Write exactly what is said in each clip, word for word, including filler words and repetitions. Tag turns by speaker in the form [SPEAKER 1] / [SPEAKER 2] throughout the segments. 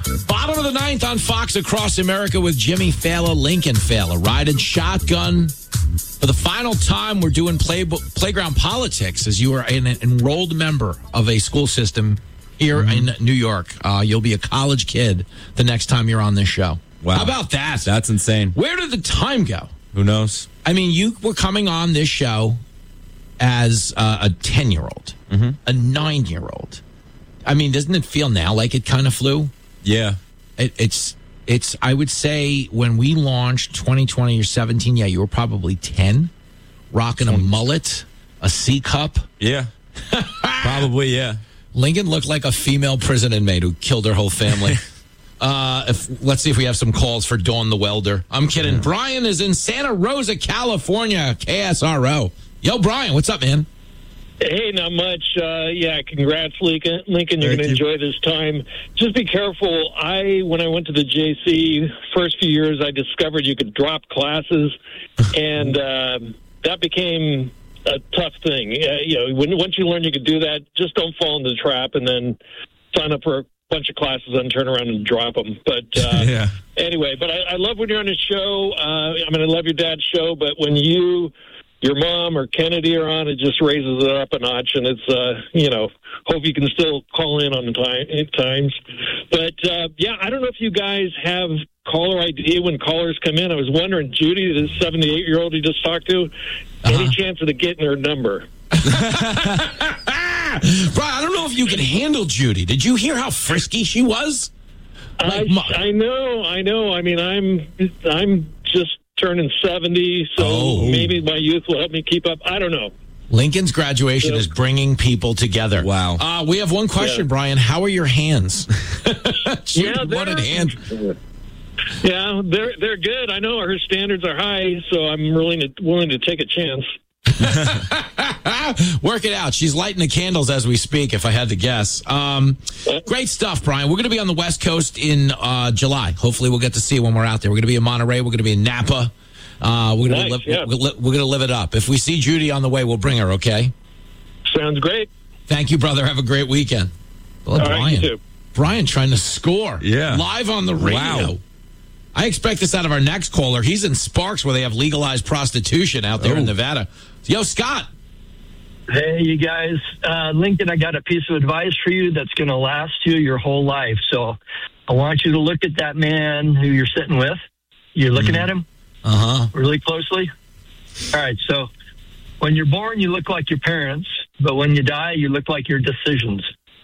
[SPEAKER 1] Bottom of the ninth on Fox Across America with Jimmy Fallon, Lincoln Fallon, riding shotgun. For the final time, we're doing play, playground politics as you are an enrolled member of a school system here mm-hmm. in New York. Uh, you'll be a college kid the next time you're on this show.
[SPEAKER 2] Wow.
[SPEAKER 1] How about that?
[SPEAKER 2] That's insane.
[SPEAKER 1] Where did the time go?
[SPEAKER 2] Who knows?
[SPEAKER 1] I mean, you were coming on this show as uh, a ten-year-old,
[SPEAKER 2] mm-hmm.
[SPEAKER 1] a nine-year-old. I mean, doesn't it feel now like it kind of flew?
[SPEAKER 2] Yeah.
[SPEAKER 1] It, it's, it's. I would say when we launched twenty twenty or seventeen, yeah, you were probably ten, rocking a mullet, a C cup.
[SPEAKER 2] Yeah. Probably, yeah.
[SPEAKER 1] Lincoln looked like a female prison inmate who killed her whole family. uh, if, let's see if we have some calls for Dawn the Welder. I'm kidding. Yeah. Brian is in Santa Rosa, California, K S R O. Yo, Brian, what's up, man?
[SPEAKER 3] Hey, not much. Uh, yeah, congrats, Lincoln. Lincoln, you're going to enjoy this time. Just be careful. I, when I went to the J C, first few years, I discovered you could drop classes, and uh, that became a tough thing. Uh, you know, when, once you learn you could do that, just don't fall into the trap, and then sign up for a bunch of classes and turn around and drop them. But uh,
[SPEAKER 2] yeah.
[SPEAKER 3] anyway, but I, I love when you're on the show. Uh, I mean, I love your dad's show, but when you, your mom or Kennedy are on, it just raises it up a notch, and it's, uh, you know, hope you can still call in on the time, at times. But, uh, yeah, I don't know if you guys have caller I D when callers come in. I was wondering, Judy, the seventy-eight-year-old you just talked to, uh-huh. any chance of getting her number?
[SPEAKER 1] Brian, I don't know if you can handle Judy. Did you hear how frisky she was?
[SPEAKER 3] Like, I, I know, I know. I mean, I'm, I'm just turning seventy, so oh. maybe my youth will help me keep up. I don't know.
[SPEAKER 1] Lincoln's graduation so, is bringing people together.
[SPEAKER 2] Wow.
[SPEAKER 1] Uh, we have one question, yeah. Brian. How are your hands?
[SPEAKER 3] yeah,
[SPEAKER 1] wanted hand.
[SPEAKER 3] Yeah, they're they're good. I know her standards are high, so I'm willing to willing to take a chance.
[SPEAKER 1] Work it out. She's lighting the candles as we speak, if I had to guess. Um, great stuff, Brian. We're going to be on the West Coast in uh, July. Hopefully we'll get to see you when we're out there. We're going to be in Monterey. We're going to be in Napa. Uh, we're going nice, to yeah. we're, we're going to live it up. If we see Judy on the way, we'll bring her, okay?
[SPEAKER 3] Sounds great.
[SPEAKER 1] Thank you, brother. Have a great weekend. Well,
[SPEAKER 3] All
[SPEAKER 1] Brian,
[SPEAKER 3] right, you too.
[SPEAKER 1] Brian trying to score.
[SPEAKER 2] Yeah.
[SPEAKER 1] Live on the radio. Wow. I expect this out of our next caller. He's in Sparks where they have legalized prostitution out there oh. in Nevada. Yo, Scott.
[SPEAKER 4] Hey, you guys. Uh, Lincoln, I got a piece of advice for you that's going to last you your whole life. So I want you to look at that man who you're sitting with. You're looking mm. at him
[SPEAKER 1] uh-huh.
[SPEAKER 4] really closely. All right, so when you're born, you look like your parents, but when you die, you look like your decisions.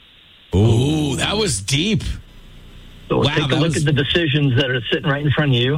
[SPEAKER 1] Ooh, that was deep.
[SPEAKER 4] So
[SPEAKER 1] wow,
[SPEAKER 4] take a look
[SPEAKER 1] was...
[SPEAKER 4] at the decisions that are sitting right in front of you.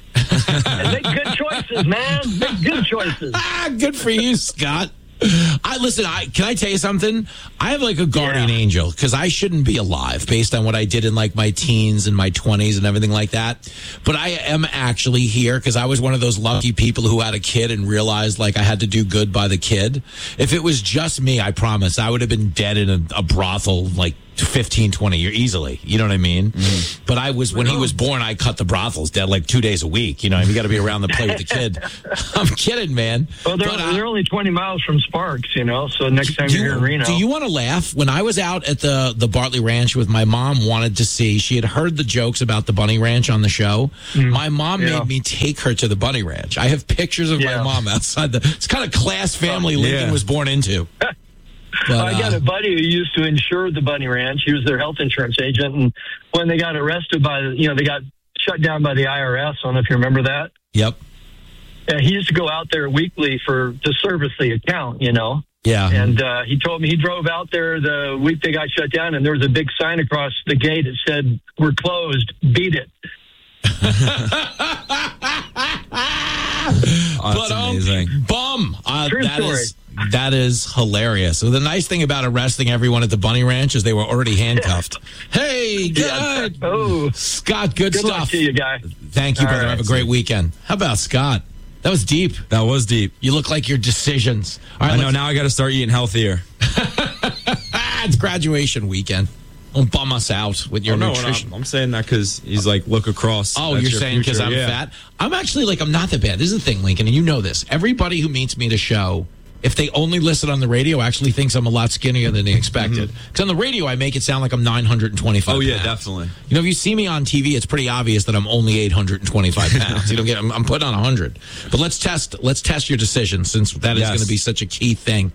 [SPEAKER 4] And make good choices, man. Make good choices.
[SPEAKER 1] Ah, good for you, Scott. I listen. I can I tell you something? I have like a guardian
[SPEAKER 4] yeah.
[SPEAKER 1] angel because I shouldn't be alive based on what I did in like my teens and my twenties and everything like that. But I am actually here because I was one of those lucky people who had a kid and realized like I had to do good by the kid. If it was just me, I promise I would have been dead in a, a brothel like fifteen, twenty years easily. You know what I mean? Mm-hmm. But I was, when he was born, I cut the brothels dead like two days a week. You know, you got to be around to play with the kid. I'm kidding, man.
[SPEAKER 4] Well, they're,
[SPEAKER 1] but, uh,
[SPEAKER 4] they're only twenty miles from Sparks, you know, so next time you're
[SPEAKER 1] you,
[SPEAKER 4] here in Reno.
[SPEAKER 1] Do you want to laugh? When I was out at the, the Bartley Ranch with my mom, wanted to see, she had heard the jokes about the Bunny Ranch on the show. Mm-hmm. My mom yeah. made me take her to the Bunny Ranch. I have pictures of yeah. my mom outside the, it's kind of class family oh, Lincoln yeah. was born into.
[SPEAKER 4] But, I got uh, a buddy who used to insure the Bunny Ranch. He was their health insurance agent. And when they got arrested by, you know, they got shut down by the I R S. I don't know if you remember that.
[SPEAKER 1] Yep.
[SPEAKER 4] And he used to go out there weekly for to service the account, you know.
[SPEAKER 1] Yeah.
[SPEAKER 4] And uh, he told me he drove out there the week they got shut down, and there was a big sign across the gate that said, "We're closed. Beat it."
[SPEAKER 2] Oh, that's
[SPEAKER 1] but, um,
[SPEAKER 2] amazing.
[SPEAKER 1] Bum. Uh,
[SPEAKER 4] True
[SPEAKER 1] that
[SPEAKER 4] story.
[SPEAKER 1] is that is hilarious. So the nice thing about arresting everyone at the Bunny Ranch is they were already handcuffed. Hey, good.
[SPEAKER 4] Yeah. Oh,
[SPEAKER 1] Scott, good,
[SPEAKER 4] good
[SPEAKER 1] stuff.
[SPEAKER 4] luck to you, guy.
[SPEAKER 1] Thank you,
[SPEAKER 4] All
[SPEAKER 1] brother.
[SPEAKER 4] right.
[SPEAKER 1] Have a great weekend. How about Scott? That was deep.
[SPEAKER 2] That was deep.
[SPEAKER 1] You look like your decisions. All right,
[SPEAKER 2] I know. Now I got to start eating healthier.
[SPEAKER 1] It's graduation weekend. Don't bum us out with your
[SPEAKER 2] oh, no,
[SPEAKER 1] nutrition.
[SPEAKER 2] I'm, I'm saying that because he's like, look across.
[SPEAKER 1] Oh, you're saying because I'm
[SPEAKER 2] yeah.
[SPEAKER 1] fat? I'm actually like, I'm not that bad. This is the thing, Lincoln, and you know this. Everybody who meets me at a show if they only listen on the radio, actually thinks I'm a lot skinnier than they expected. Because mm-hmm. on the radio, I make it sound like I'm nine hundred twenty-five
[SPEAKER 2] Oh, yeah,
[SPEAKER 1] pounds.
[SPEAKER 2] definitely.
[SPEAKER 1] You know, if you see me on T V, it's pretty obvious that I'm only eight hundred twenty-five pounds. You don't get, I'm, I'm putting on one hundred. But let's test let's test your decision, since that is
[SPEAKER 2] Yes.
[SPEAKER 1] going to be such a key thing.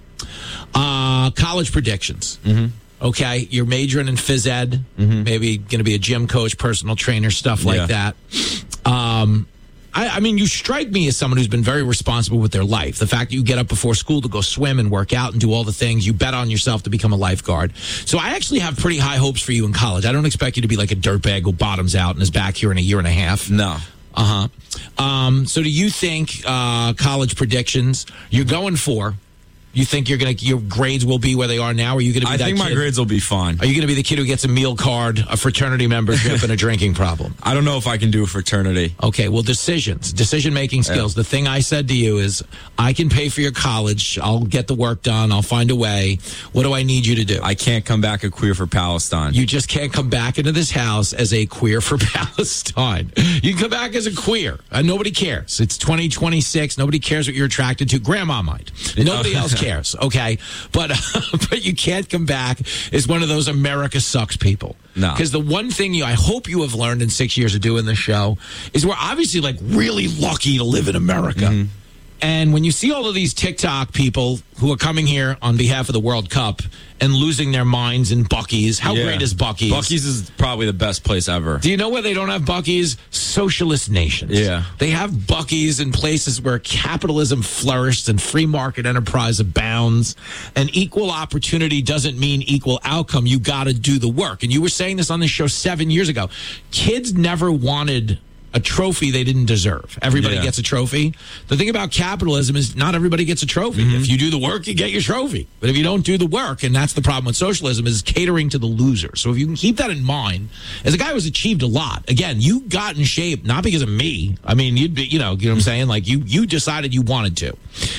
[SPEAKER 1] Uh, college predictions.
[SPEAKER 2] Mm-hmm.
[SPEAKER 1] Okay, you're majoring in phys ed,
[SPEAKER 2] Mm-hmm.
[SPEAKER 1] maybe going to be a gym coach, personal trainer, stuff like
[SPEAKER 2] Yeah.
[SPEAKER 1] that. Um, I, I mean, you strike me as someone who's been very responsible with their life. The fact that you get up before school to go swim and work out and do all the things, you bet on yourself to become a lifeguard. So I actually have pretty high hopes for you in college. I don't expect you to be like a dirtbag who bottoms out and is back here in a year and a half.
[SPEAKER 2] No.
[SPEAKER 1] Uh huh. Um, so do you think uh, college predictions you're going for? You think you're gonna your grades will be where they are now? Or are you gonna be
[SPEAKER 2] I
[SPEAKER 1] that
[SPEAKER 2] think my
[SPEAKER 1] kid?
[SPEAKER 2] grades will be fine.
[SPEAKER 1] Are you gonna be the kid who gets a meal card, a fraternity membership, and a drinking problem?
[SPEAKER 2] I don't know if I can do a fraternity.
[SPEAKER 1] Okay, well, decisions, decision-making skills. Yeah. The thing I said to you is, I can pay for your college. I'll get the work done. I'll find a way. What do I need you to do?
[SPEAKER 2] I can't come back a queer for Palestine.
[SPEAKER 1] You just can't come back into this house as a queer for Palestine. You can come back as a queer. Uh, nobody cares. It's twenty twenty-six. Nobody cares what you're attracted to. Grandma might. Nobody else cares, okay? But, uh, but you can't come back as one of those America sucks people.
[SPEAKER 2] No.
[SPEAKER 1] Because the one thing you, I hope you have learned in six years of doing this show is we're obviously like really lucky to live in America. Mm-hmm. And when you see all of these TikTok people who are coming here on behalf of the World Cup and losing their minds in Buc-ee's, how
[SPEAKER 2] Yeah.
[SPEAKER 1] great is Buc-ee's?
[SPEAKER 2] Buc-ee's is probably the best place ever.
[SPEAKER 1] Do you know where they don't have Buc-ee's? Socialist nations.
[SPEAKER 2] Yeah.
[SPEAKER 1] They have Buc-ee's in places where capitalism flourishes and free market enterprise abounds. And equal opportunity doesn't mean equal outcome. You got to do the work. And you were saying this on this show seven years ago. Kids never wanted a trophy they didn't deserve. Everybody
[SPEAKER 2] Yeah.
[SPEAKER 1] gets a trophy. The thing about capitalism is not everybody gets a trophy.
[SPEAKER 2] Mm-hmm.
[SPEAKER 1] If you do the work, you get your trophy. But if you don't do the work, and that's the problem with socialism, is catering to the loser. So if you can keep that in mind, as a guy who's achieved a lot, again, you got in shape not because of me. I mean, you'd be, you know, you know what I'm saying? Like you, you decided you wanted to.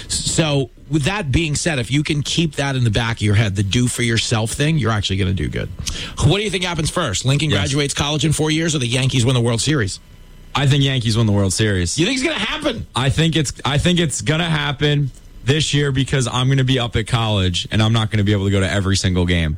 [SPEAKER 1] So with that being said, if you can keep that in the back of your head, the do for yourself thing, you're actually going to do good. What do you think happens first? Lincoln
[SPEAKER 2] Yes.
[SPEAKER 1] graduates college in four years, or the Yankees win the World Series?
[SPEAKER 2] I think Yankees win the World Series.
[SPEAKER 1] You think it's going to happen?
[SPEAKER 2] I think it's I think it's gonna happen this year because I'm gonna be up at college and I'm not gonna be able to go to every single game.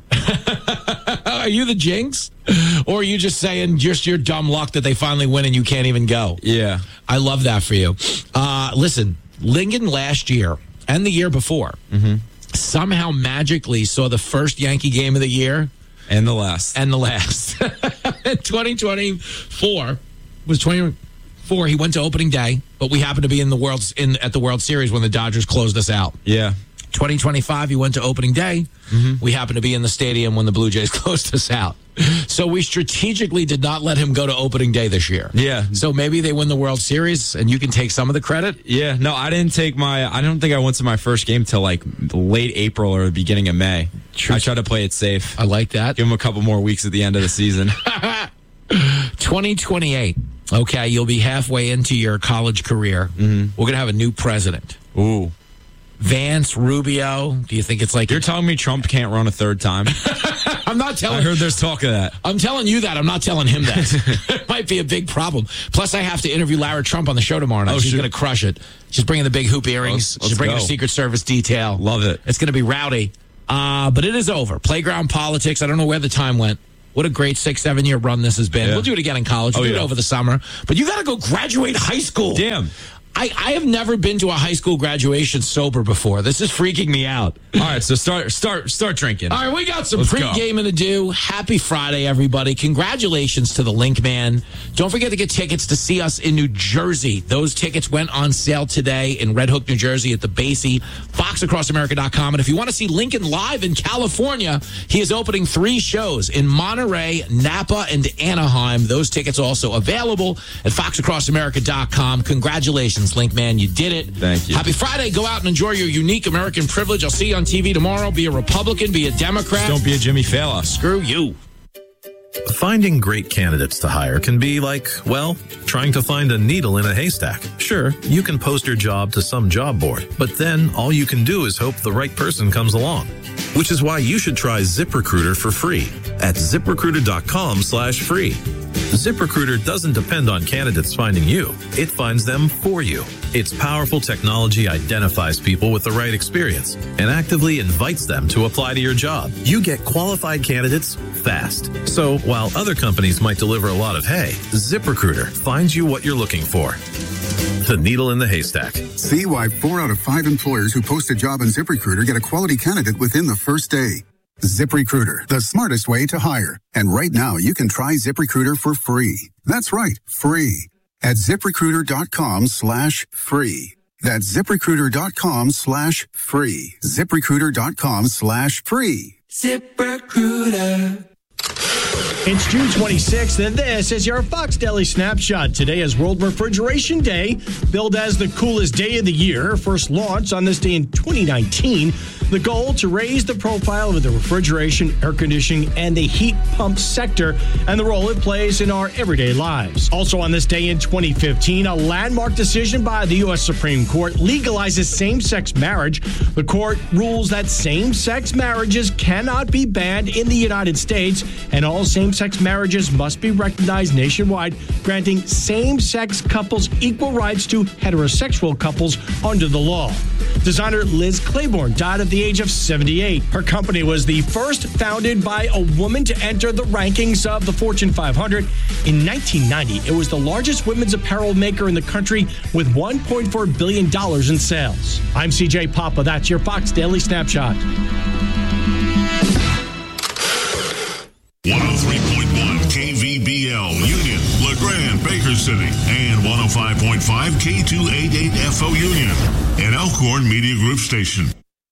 [SPEAKER 1] Are you the jinx? Or are you just saying just your dumb luck that they finally win and you can't even go?
[SPEAKER 2] Yeah.
[SPEAKER 1] I love that for you. Uh, listen, Lincoln last year and the year before
[SPEAKER 2] Mm-hmm.
[SPEAKER 1] somehow magically saw the first Yankee game of the year
[SPEAKER 2] And the last.
[SPEAKER 1] and the last. twenty twenty-four was twenty-four. He went to opening day, but we happened to be in the World's in at the World Series when the Dodgers closed us out.
[SPEAKER 2] Yeah.
[SPEAKER 1] twenty twenty-five, he went to opening day. Mm-hmm. We happened to be in the stadium when the Blue Jays closed us out. So we strategically did not let him go to opening day this year.
[SPEAKER 2] Yeah.
[SPEAKER 1] So maybe they win the World Series and you can take some of the credit.
[SPEAKER 2] Yeah. No, I didn't take my I don't think I went to my first game till like late April or the beginning of May.
[SPEAKER 1] True.
[SPEAKER 2] I tried to play it safe.
[SPEAKER 1] I like that.
[SPEAKER 2] Give him a couple more weeks at the end of the season.
[SPEAKER 1] twenty twenty-eight. Okay, you'll be halfway into your college career. Mm-hmm. We're going to have a new president.
[SPEAKER 2] Ooh.
[SPEAKER 1] Vance, Rubio. Do you think it's like...
[SPEAKER 2] You're telling me Trump can't run a third time?
[SPEAKER 1] I'm not telling...
[SPEAKER 2] I heard there's talk of that.
[SPEAKER 1] I'm telling you that. I'm not telling him that. It might be a big problem. Plus, I have to interview Lara Trump on the show tomorrow night.
[SPEAKER 2] Oh,
[SPEAKER 1] She's
[SPEAKER 2] sure.
[SPEAKER 1] going to crush it. She's bringing the big hoop earrings.
[SPEAKER 2] Let's- let's
[SPEAKER 1] She's bringing
[SPEAKER 2] go.
[SPEAKER 1] a Secret Service detail.
[SPEAKER 2] Love it.
[SPEAKER 1] It's going to be rowdy. Uh, but it is over. Playground politics. I don't know where the time went. What a great six, seven year run this has been.
[SPEAKER 2] Yeah.
[SPEAKER 1] We'll do it again in college. We'll
[SPEAKER 2] Oh,
[SPEAKER 1] do it
[SPEAKER 2] yeah.
[SPEAKER 1] over the summer. But you got to go graduate high school.
[SPEAKER 2] Damn.
[SPEAKER 1] I, I have never been to a high school graduation sober before. This is freaking me out.
[SPEAKER 2] All right, so start start start drinking.
[SPEAKER 1] All right, we got some
[SPEAKER 2] Let's
[SPEAKER 1] pre-gaming to do. Happy Friday, everybody. Congratulations to the Link Man. Don't forget to get tickets to see us in New Jersey. Those tickets went on sale today in Red Hook, New Jersey at the Basie, fox across america dot com. And if you want to see Lincoln live in California, he is opening three shows in Monterey, Napa, and Anaheim. Those tickets also available at fox across america dot com. Congratulations, Link Man. You did it.
[SPEAKER 2] Thank you.
[SPEAKER 1] Happy Friday. Go out and enjoy your unique American privilege. I'll see you on T V tomorrow. Be a Republican, be a Democrat.
[SPEAKER 2] Don't be a Jimmy Fallon.
[SPEAKER 1] Screw you.
[SPEAKER 5] Finding great candidates to hire can be like, well, trying to find a needle in a haystack. Sure, you can post your job to some job board, but then all you can do is hope the right person comes along. Which is why you should try ZipRecruiter for free at zip recruiter dot com slash free. ZipRecruiter doesn't depend on candidates finding you. It finds them for you. Its powerful technology identifies people with the right experience and actively invites them to apply to your job. You get qualified candidates fast. So while other companies might deliver a lot of hay, ZipRecruiter finds you what you're looking for. The needle in the haystack.
[SPEAKER 6] See why four out of five employers who post a job on ZipRecruiter get a quality candidate within the first day. ZipRecruiter, the smartest way to hire. And right now, you can try ZipRecruiter for free. That's right, free. At ZipRecruiter.com slash free. That's ZipRecruiter.com slash free. ZipRecruiter.com slash free.
[SPEAKER 7] ZipRecruiter.
[SPEAKER 8] It's June twenty-sixth, and this is your Fox Daily Snapshot. Today is World Refrigeration Day, billed as the coolest day of the year. First launched on this day in twenty nineteen. The goal to raise the profile of the refrigeration, air conditioning, and the heat pump sector and the role it plays in our everyday lives. Also on this day in twenty fifteen, a landmark decision by the U S Supreme Court legalizes same-sex marriage. The court rules that same-sex marriages cannot be banned in the United States, and all same-sex marriages must be recognized nationwide, granting same-sex couples equal rights to heterosexual couples under the law. Designer Liz Claiborne died at the age of seventy-eight. Her company was the first founded by a woman to enter the rankings of the Fortune five hundred. In nineteen ninety, it was the largest women's apparel maker in the country with one point four billion dollars in sales. I'm C J Papa. That's your Fox Daily Snapshot.
[SPEAKER 9] one oh three point one K V B L, Union, LeGrand, Baker City, and one oh five point five K two eighty-eight F O Union, an Elkhorn Media Group station.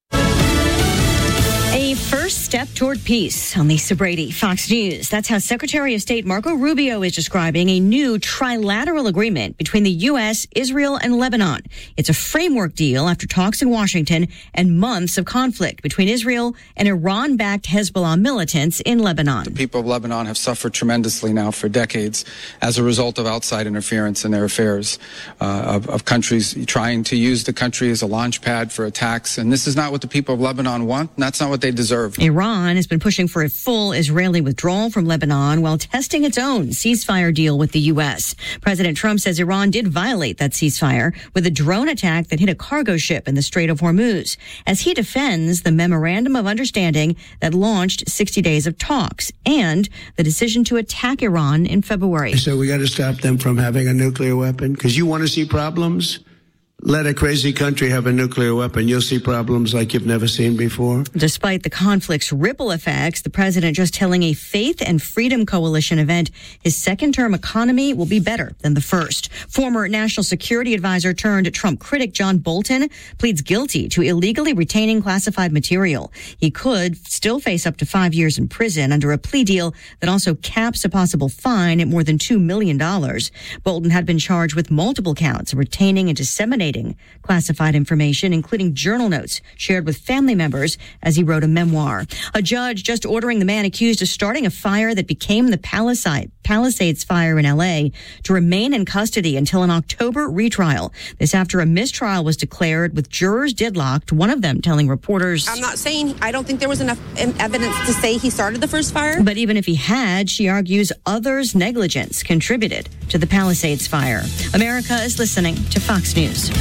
[SPEAKER 10] A first step toward peace on Lisa Brady, Fox News. That's how Secretary of State Marco Rubio is describing a new trilateral agreement between the U S, Israel, and Lebanon. It's a framework deal after talks in Washington and months of conflict between Israel and Iran-backed Hezbollah militants in Lebanon.
[SPEAKER 11] The people of Lebanon have suffered tremendously now for decades as a result of outside interference in their affairs, uh, of, of countries trying to use the country as a launch pad for attacks. And this is not what the people of Lebanon want, and that's not what they deserve.
[SPEAKER 10] Iran has been pushing for a full Israeli withdrawal from Lebanon while testing its own ceasefire deal with the U S. President Trump says Iran did violate that ceasefire with a drone attack that hit a cargo ship in the Strait of Hormuz, as he defends the memorandum of understanding that launched sixty days of talks and the decision to attack Iran in February.
[SPEAKER 12] So we got to stop them from having a nuclear weapon, because you want to see problems? Let a crazy country have a nuclear weapon. You'll see problems like you've never seen before.
[SPEAKER 10] Despite the conflict's ripple effects, the president just telling a Faith and Freedom Coalition event his second-term economy will be better than the first. Former National Security Advisor turned Trump critic John Bolton pleads guilty to illegally retaining classified material. He could still face up to five years in prison under a plea deal that also caps a possible fine at more than two million dollars. Bolton had been charged with multiple counts of retaining and disseminating classified information, including journal notes shared with family members as he wrote a memoir. A judge just ordering the man accused of starting a fire that became the Palisade, Palisades fire in L A to remain in custody until an October retrial. This after a mistrial was declared with jurors deadlocked, one of them telling reporters,
[SPEAKER 13] I'm not saying, I don't think there was enough evidence to say he started the first fire.
[SPEAKER 10] But even if he had, she argues others' negligence contributed to the Palisades fire. America is listening to Fox News.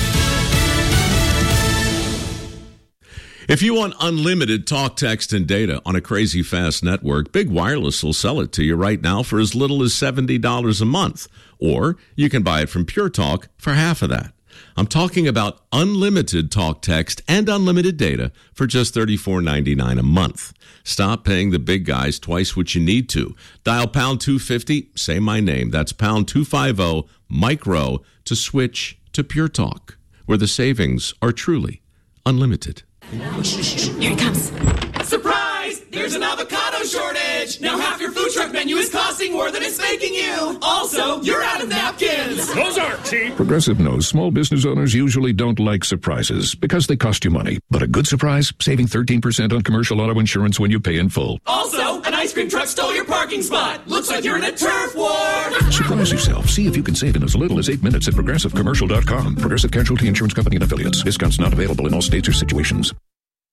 [SPEAKER 14] If you want unlimited talk, text, and data on a crazy fast network, Big Wireless will sell it to you right now for as little as seventy dollars a month. Or you can buy it from Pure Talk for half of that. I'm talking about unlimited talk, text, and unlimited data for just thirty-four ninety-nine a month. Stop paying the big guys twice what you need to. Dial pound two fifty, say my name. That's pound two fifty, micro, to switch to Pure Talk, where the savings are truly unlimited.
[SPEAKER 7] Here it comes. Surprise! There's an avocado shortage! Now half your food truck menu is costing more than it's making you! Also, you're out of napkins!
[SPEAKER 15] Those aren't cheap! Progressive knows small business owners usually don't like surprises because they cost you money. But a good surprise, saving thirteen percent on commercial auto insurance when you pay in full.
[SPEAKER 7] Also, an ice cream truck stole your parking spot! Looks like you're in a turf war!
[SPEAKER 15] Surprise yourself. See if you can save in as little as eight minutes at progressive commercial dot com. Progressive Casualty Insurance Company and Affiliates. Discounts not available in all states or situations.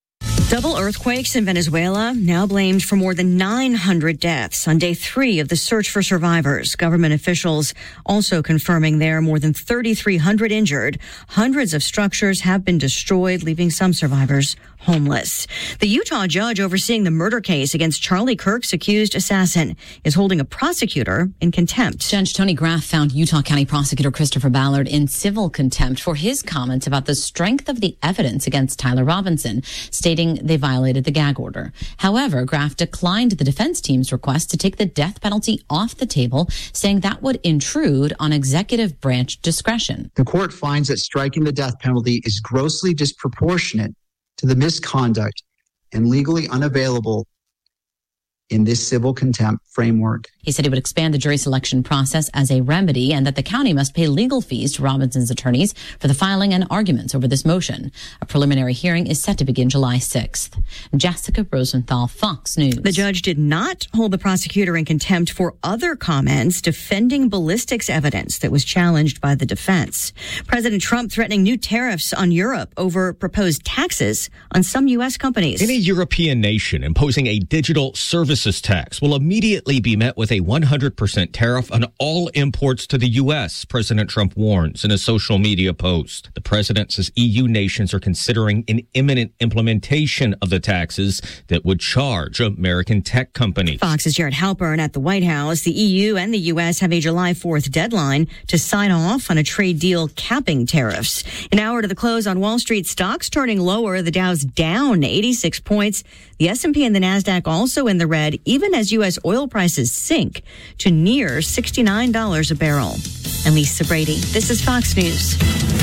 [SPEAKER 10] Double earthquakes in Venezuela now blamed for more than nine hundred deaths on day three of the search for survivors. Government officials also confirming there are more than thirty-three hundred injured. Hundreds of structures have been destroyed, leaving some survivors homeless. The Utah judge overseeing the murder case against Charlie Kirk's accused assassin is holding a prosecutor in contempt.
[SPEAKER 16] Judge Tony Graff found Utah County Prosecutor Christopher Ballard in civil contempt for his comments about the strength of the evidence against Tyler Robinson, stating they violated the gag order. However, Graff declined the defense team's request to take the death penalty off the table, saying that would intrude on executive branch discretion.
[SPEAKER 17] The court finds that striking the death penalty is grossly disproportionate to the misconduct and legally unavailable in this civil contempt framework.
[SPEAKER 16] He said he would expand the jury selection process as a remedy and that the county must pay legal fees to Robinson's attorneys for the filing and arguments over this motion. A preliminary hearing is set to begin July sixth. Jessica Rosenthal, Fox News.
[SPEAKER 10] The judge did not hold the prosecutor in contempt for other comments defending ballistics evidence that was challenged by the defense. President Trump threatening new tariffs on Europe over proposed taxes on some U S companies.
[SPEAKER 18] Any European nation imposing a digital services tax will immediately be met with a one hundred percent tariff on all imports to the U S, President Trump warns in a social media post. The president says E U nations are considering an imminent implementation of the taxes that would charge American tech companies.
[SPEAKER 10] Fox's Jared Halpern at the White House. The E U and the U S have a July fourth deadline to sign off on a trade deal capping tariffs. An hour to the close on Wall Street, stocks turning lower. The Dow's down eighty-six points. The S and P and the NASDAQ also in the red, even as U S oil prices sink to near sixty-nine dollars a barrel. I'm Lisa Brady. This is Fox News.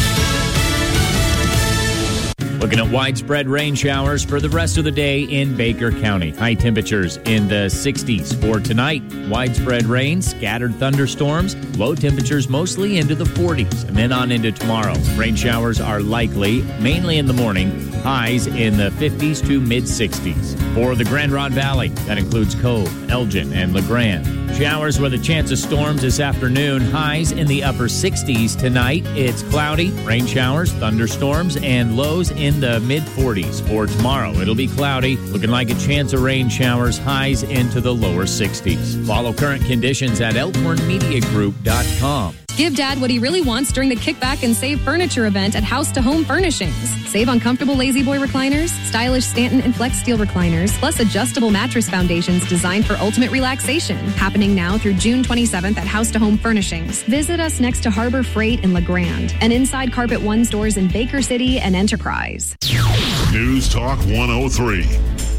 [SPEAKER 19] Looking at widespread rain showers for the rest of the day in Baker County. High temperatures in the sixties for tonight. Widespread rain, scattered thunderstorms, low temperatures mostly into the forties. And then on into tomorrow. Rain showers are likely, mainly in the morning. Highs in the fifties to mid-sixties. For the Grand Rod Valley, that includes Cove, Elgin, and LeGrand. Showers with a chance of storms this afternoon. Highs in the upper sixties tonight. It's cloudy, rain showers, thunderstorms, and lows in the mid-forties. For tomorrow, it'll be cloudy, looking like a chance of rain showers, highs into the lower sixties. Follow current conditions at elkhorn media group dot com.
[SPEAKER 20] Give Dad what he really wants during the Kickback and Save Furniture event at House to Home Furnishings. Save on comfortable Lazy Boy recliners, stylish Stanton and Flex Steel recliners, plus adjustable mattress foundations designed for ultimate relaxation. Happening now through June twenty-seventh at House to Home Furnishings. Visit us next to Harbor Freight in LeGrand and inside Carpet One stores in Baker City and Enterprise.
[SPEAKER 9] News Talk one oh three.